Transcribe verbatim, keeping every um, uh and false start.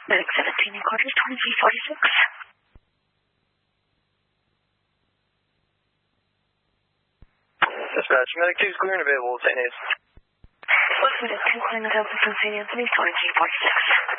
Medic seventeen in quarters, twenty-three forty-six. Dispatch, Medic two is clear and available, Saint A's. Medic two calling available from Saint Anthony, twenty-three forty-six.